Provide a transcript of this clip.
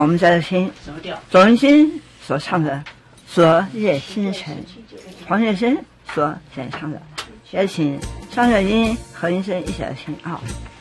我们在听周文清所唱的《昨夜星辰》，黄月生所演唱的，也请张若英、何云生一起来听啊。